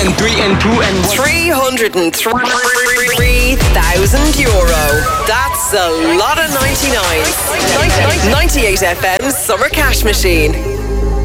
and 3 and 2 and 1. €303,000. That's a lot of 99. 98 FM Summer Cash Machine.